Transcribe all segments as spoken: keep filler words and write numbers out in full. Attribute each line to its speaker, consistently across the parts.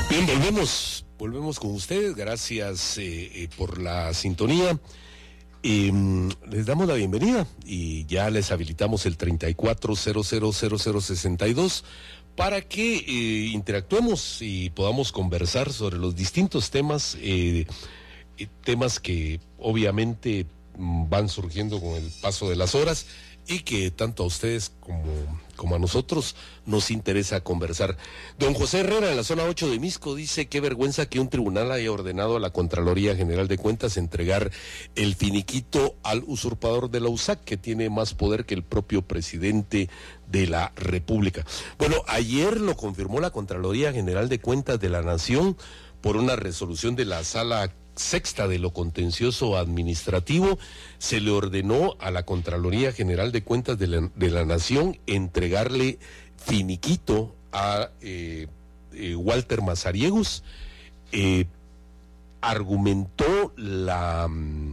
Speaker 1: Bien, volvemos, volvemos con ustedes, gracias eh, eh, por la sintonía. Eh, les damos la bienvenida y ya les habilitamos el treinta y cuatro cero cero cero cero sesenta y dos para que eh, interactuemos y podamos conversar sobre los distintos temas, eh, eh, temas que obviamente van surgiendo con el paso de las horas y que tanto a ustedes como, como a nosotros nos interesa conversar. Don José Herrera, en la zona ocho de Misco, dice: qué vergüenza que un tribunal haya ordenado a la Contraloría General de Cuentas entregar el finiquito al usurpador de la U S A C, que tiene más poder que el propio presidente de la República. Bueno, ayer lo confirmó la Contraloría General de Cuentas de la Nación por una resolución de la Sala Sexta de lo Contencioso Administrativo. Se le ordenó a la Contraloría General de Cuentas de la, de la Nación entregarle finiquito a eh, eh, Walter Mazariegos. Eh, argumentó la,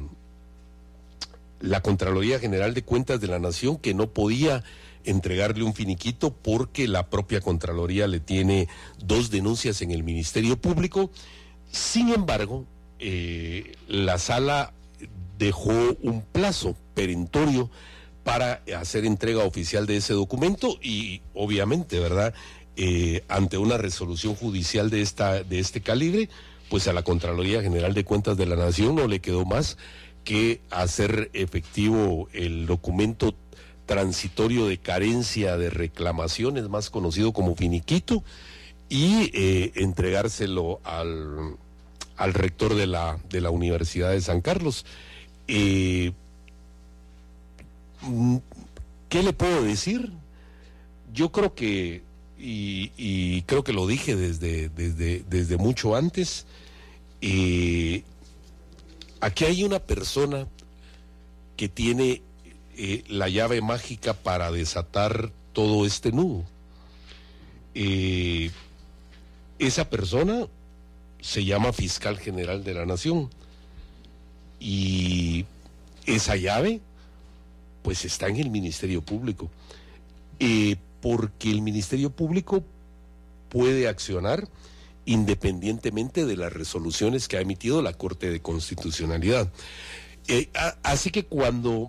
Speaker 1: la Contraloría General de Cuentas de la Nación que no podía entregarle un finiquito porque la propia Contraloría le tiene dos denuncias en el Ministerio Público. Sin embargo, Eh, la sala dejó un plazo perentorio para hacer entrega oficial de ese documento y obviamente, ¿verdad? Eh, ante una resolución judicial de esta de este calibre, pues a la Contraloría General de Cuentas de la Nación no le quedó más que hacer efectivo el documento transitorio de carencia de reclamaciones, más conocido como finiquito, y eh, entregárselo al al rector de la, de la Universidad de San Carlos. Eh, ¿Qué le puedo decir? Yo creo que, y, y creo que lo dije desde, desde, desde mucho antes, eh, aquí hay una persona que tiene eh, la llave mágica para desatar todo este nudo. Eh, esa persona se llama Fiscal General de la Nación y esa llave pues está en el Ministerio Público, eh, porque el Ministerio Público puede accionar independientemente de las resoluciones que ha emitido la Corte de Constitucionalidad. Eh, a, así que cuando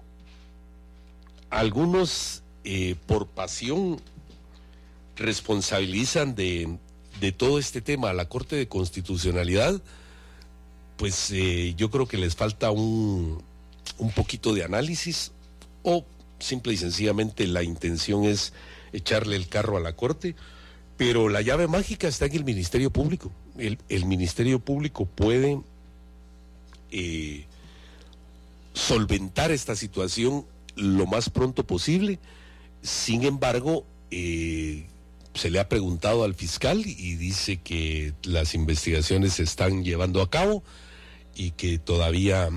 Speaker 1: algunos eh, por pasión responsabilizan de de todo este tema a la Corte de Constitucionalidad, pues eh, yo creo que les falta un, un poquito de análisis, o simple y sencillamente la intención es echarle el carro a la Corte, pero la llave mágica está en el Ministerio Público. El, el Ministerio Público puede eh, solventar esta situación lo más pronto posible. Sin embargo, eh, se le ha preguntado al fiscal y dice que las investigaciones se están llevando a cabo y que todavía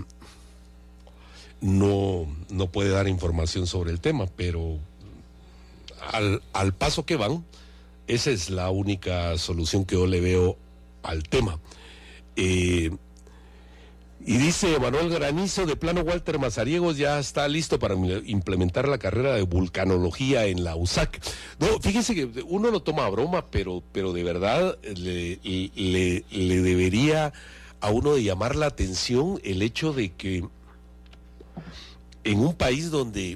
Speaker 1: no, no puede dar información sobre el tema, pero al, al paso que van, esa es la única solución que yo le veo al tema. Eh, Y dice Manuel Granizo: de plano Walter Mazariegos ya está listo para implementar la carrera de vulcanología en la U S A C. No, fíjense que uno lo toma a broma, pero, pero de verdad le, le, le debería a uno de llamar la atención el hecho de que en un país donde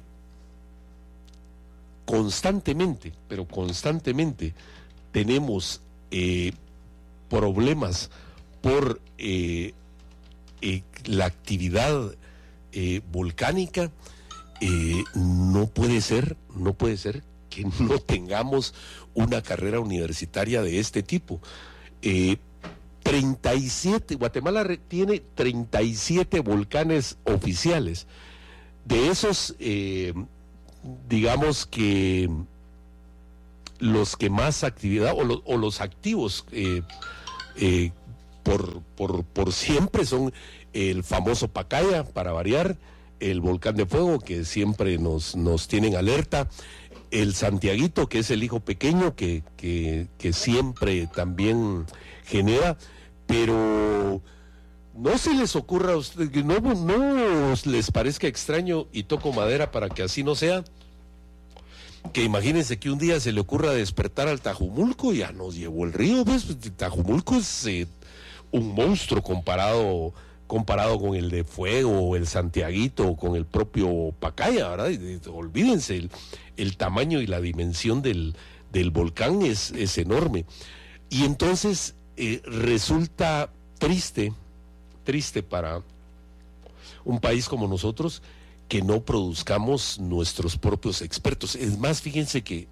Speaker 1: constantemente, pero constantemente tenemos eh, problemas por eh, Eh, la actividad eh, volcánica, eh, no puede ser, no puede ser que no tengamos una carrera universitaria de este tipo. Eh, treinta y siete, Guatemala tiene treinta y siete volcanes oficiales. De esos, eh, digamos que los que más actividad, o, lo, o los activos, eh, eh, Por, por, por siempre son el famoso Pacaya, para variar, el Volcán de Fuego, que siempre nos, nos tienen alerta, el Santiaguito, que es el hijo pequeño, que, que, que siempre también genera, pero no se les ocurra a ustedes, que no, no les parezca extraño, y toco madera para que así no sea, que imagínense que un día se le ocurra despertar al Tajumulco, ya nos llevó el río, pues Tajumulco es eh, un monstruo comparado comparado con el de Fuego, o el Santiaguito, o con el propio Pacaya, ¿verdad? Y, y, olvídense, el, el tamaño y la dimensión del, del volcán es, es enorme. Y entonces eh, resulta triste, triste para un país como nosotros, que no produzcamos nuestros propios expertos. Es más, fíjense que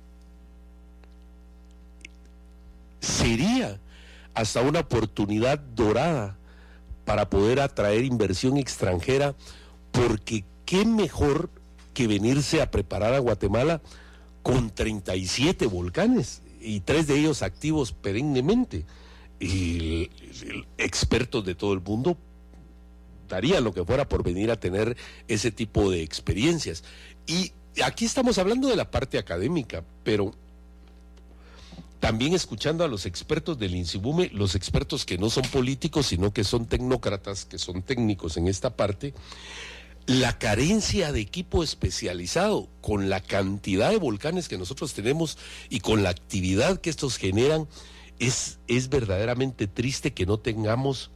Speaker 1: sería hasta una oportunidad dorada para poder atraer inversión extranjera, porque qué mejor que venirse a preparar a Guatemala con treinta y siete volcanes, y tres de ellos activos perennemente, y expertos de todo el mundo darían lo que fuera por venir a tener ese tipo de experiencias. Y aquí estamos hablando de la parte académica, pero también escuchando a los expertos del INSIBUME, los expertos que no son políticos, sino que son tecnócratas, que son técnicos en esta parte, la carencia de equipo especializado, con la cantidad de volcanes que nosotros tenemos y con la actividad que estos generan, es, es verdaderamente triste que no tengamos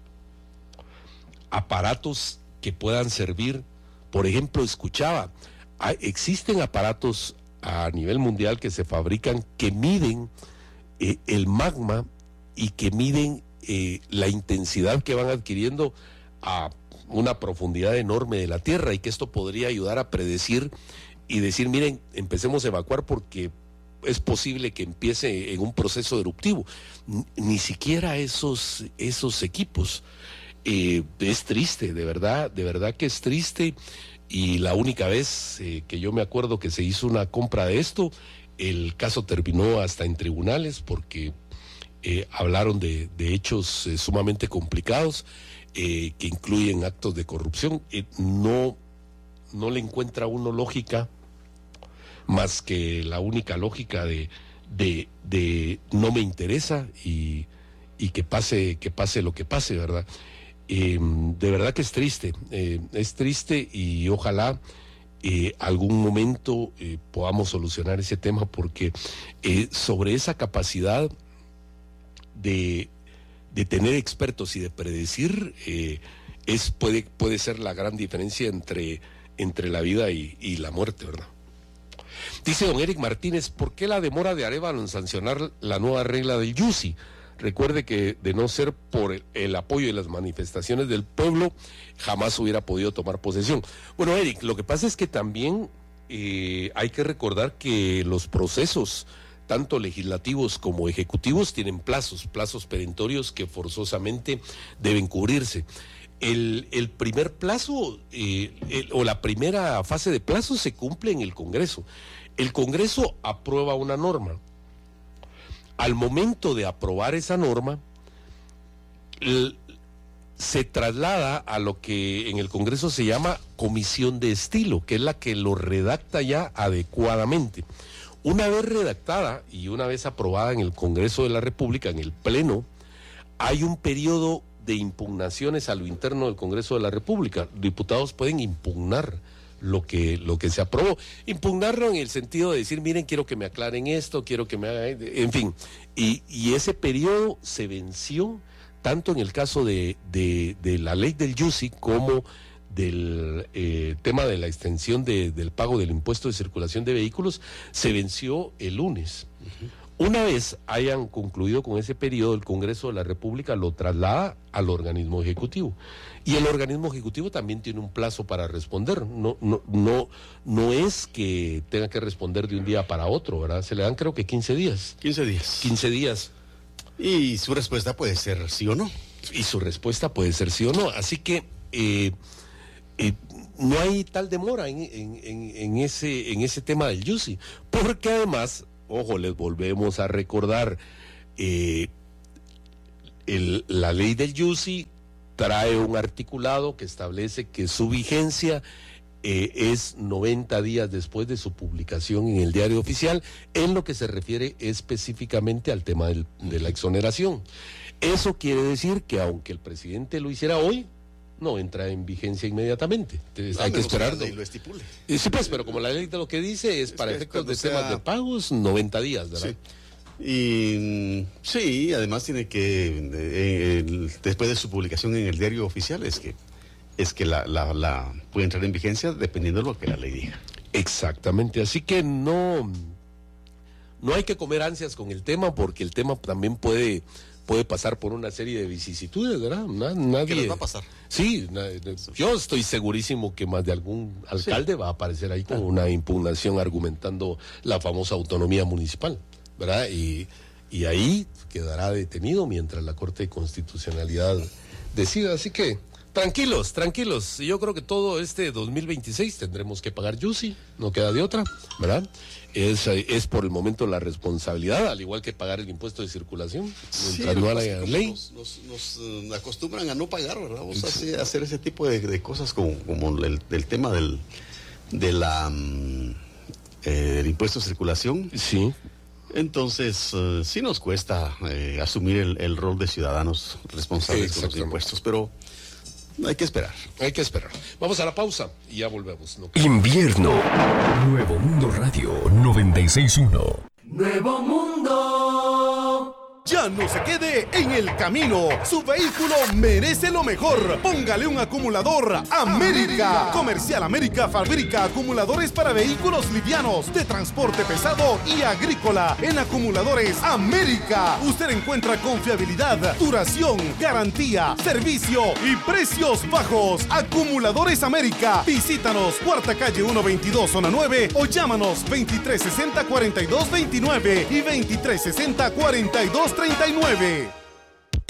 Speaker 1: aparatos que puedan servir. Por ejemplo, escuchaba, hay, existen aparatos a nivel mundial que se fabrican que miden Eh, el magma y que miden eh, la intensidad que van adquiriendo a una profundidad enorme de la tierra, y que esto podría ayudar a predecir y decir, miren, empecemos a evacuar porque es posible que empiece en un proceso eruptivo. N- ni siquiera esos, esos equipos. Eh, es triste, de verdad, de verdad que es triste, y la única vez eh, que yo me acuerdo que se hizo una compra de esto, el caso terminó hasta en tribunales, porque eh, hablaron de, de hechos eh, sumamente complicados, eh, que incluyen actos de corrupción. Eh, no, no le encuentra uno lógica, más que la única lógica de, de, de no me interesa, y, y que pase, que pase lo que pase, ¿verdad? Eh, de verdad que es triste, eh, es triste, y ojalá Eh, algún momento eh, podamos solucionar ese tema, porque eh, sobre esa capacidad de, de tener expertos y de predecir eh, es puede, puede ser la gran diferencia entre, entre la vida y, y la muerte, ¿verdad? Dice don Eric Martínez, ¿por qué la demora de Arévalo en sancionar la nueva regla del Yussi? Recuerde que de no ser por el, el apoyo y las manifestaciones del pueblo, jamás hubiera podido tomar posesión. Bueno, Eric, lo que pasa es que también eh, hay que recordar que los procesos, tanto legislativos como ejecutivos, tienen plazos, plazos perentorios que forzosamente deben cubrirse. El, el primer plazo eh, el, o la primera fase de plazo se cumple en el Congreso. El Congreso aprueba una norma. Al momento de aprobar esa norma, el, se traslada a lo que en el Congreso se llama comisión de estilo, que es la que lo redacta ya adecuadamente. Una vez redactada y una vez aprobada en el Congreso de la República, en el Pleno, hay un periodo de impugnaciones a lo interno del Congreso de la República. Diputados pueden impugnar lo que lo que se aprobó, impugnarlo en el sentido de decir, miren, quiero que me aclaren esto, quiero que me hagan, en fin, y, y ese periodo se venció tanto en el caso de, de, de la ley del Yussi como del eh, tema de la extensión de, del pago del impuesto de circulación de vehículos, se venció el lunes. Uh-huh. Una vez hayan concluido con ese periodo, el Congreso de la República lo traslada al organismo ejecutivo. Y el organismo ejecutivo también tiene un plazo para responder. No, no, no, no es que tenga que responder de un día para otro, ¿verdad? Se le dan creo que quince días.
Speaker 2: quince días.
Speaker 1: quince días.
Speaker 2: Y su respuesta puede ser sí o no.
Speaker 1: Y su respuesta puede ser sí o no. Así que eh, eh, no hay tal demora en, en, en, en, ese, en ese tema del Yussi. Porque además, ojo, les volvemos a recordar, eh, el, la ley del Yussi trae un articulado que establece que su vigencia eh, es noventa días después de su publicación en el diario oficial, en lo que se refiere específicamente al tema del, de la exoneración. Eso quiere decir que aunque el presidente lo hiciera hoy, no entra en vigencia inmediatamente. Entonces,
Speaker 2: Ah,
Speaker 1: hay que
Speaker 2: menos que
Speaker 1: esperar.
Speaker 2: la ley lo estipule.
Speaker 1: Y sí, pues, pero como la ley de lo que dice es,
Speaker 2: Es
Speaker 1: para
Speaker 2: que
Speaker 1: efectos
Speaker 2: cuando
Speaker 1: de temas
Speaker 2: sea-
Speaker 1: de pagos, noventa días, ¿verdad?
Speaker 2: Sí. Y mm, sí, además tiene que, eh, el- después de su publicación en el diario oficial, es que es que la, la, la puede entrar en vigencia dependiendo de lo que la ley diga.
Speaker 1: Exactamente, así que no, no hay que comer ansias con el tema, porque el tema también puede, puede pasar por una serie de vicisitudes, ¿verdad? Na- nadie...
Speaker 2: ¿Qué les va a pasar?
Speaker 1: Sí, na- yo estoy segurísimo que más de algún alcalde va a aparecer ahí con una impugnación argumentando la famosa autonomía municipal, ¿verdad? Y, y ahí quedará detenido mientras la Corte de Constitucionalidad decida, así que... Tranquilos, tranquilos. Yo creo que todo este dos mil veintiséis tendremos que pagar Y U S I, no queda de otra, ¿verdad? Es, eh, es por el momento la responsabilidad, al igual que pagar el impuesto de circulación, mientras
Speaker 2: Sí,
Speaker 1: no
Speaker 2: lo que
Speaker 1: haya
Speaker 2: pasa es que
Speaker 1: ley.
Speaker 2: Nos, nos- nos, eh, acostumbran a no pagar, ¿verdad? Vamos a hacer, hacer ese tipo de, de cosas como, como el, del tema del, de la, mm, eh, del impuesto de circulación.
Speaker 1: Sí,
Speaker 2: Entonces, eh, sí nos cuesta eh, asumir el, el rol de ciudadanos responsables con los
Speaker 1: Exactamente.
Speaker 2: impuestos, pero hay que esperar.
Speaker 1: hay que esperar. Vamos a la pausa y ya volvemos. ¿no?
Speaker 3: Invierno. Nuevo Mundo Radio noventa y seis punto uno.
Speaker 4: Nuevo Mundo.
Speaker 5: Ya no se quede en el camino. Su vehículo merece lo mejor. Póngale un acumulador América. Comercial América fabrica acumuladores para vehículos livianos, de transporte pesado y agrícola. En Acumuladores América usted encuentra confiabilidad, duración, garantía, servicio y precios bajos. Acumuladores América. Visítanos, Cuarta Calle ciento veintidós, Zona nueve, o llámanos veintitrés sesenta, cuarenta y dos veintinueve y veintitrés sesenta, cuarenta y dos treinta y nueve.